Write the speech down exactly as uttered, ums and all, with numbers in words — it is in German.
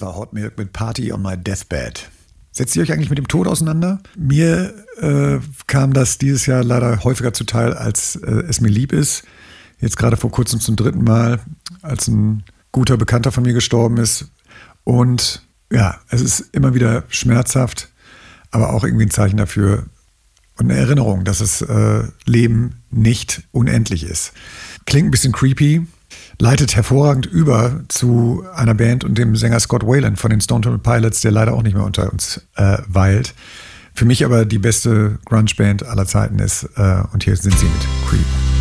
war Hot Milk mit Party on My Deathbed. Setzt ihr euch eigentlich mit dem Tod auseinander? Mir äh, kam das dieses Jahr leider häufiger zuteil, als äh, es mir lieb ist. Jetzt gerade vor kurzem zum dritten Mal, als ein guter Bekannter von mir gestorben ist. Und ja, es ist immer wieder schmerzhaft, aber auch irgendwie ein Zeichen dafür und eine Erinnerung, dass das äh, Leben nicht unendlich ist. Klingt ein bisschen creepy, leitet hervorragend über zu einer Band und dem Sänger Scott Weiland von den Stone Temple Pilots, der leider auch nicht mehr unter uns äh, weilt. Für mich aber die beste Grunge-Band aller Zeiten ist. Äh, und hier sind sie mit Creep.